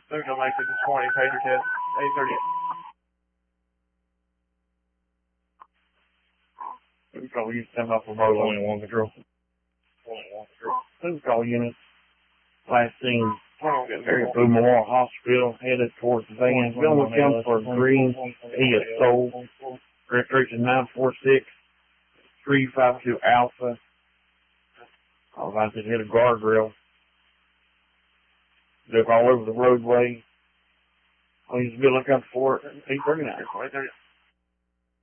They're going to make it to 20, pager test, 830. Who's call unit 10 off of Mobile 21 control. 21 control. Who's call unit? Last scene, area through Memorial Hospital, headed towards the van. Bill McKim for Green, he is sold. Registration 946 352 Alpha. I was about to hit a guardrail. Look all over the roadway. Please be looking for it. 839.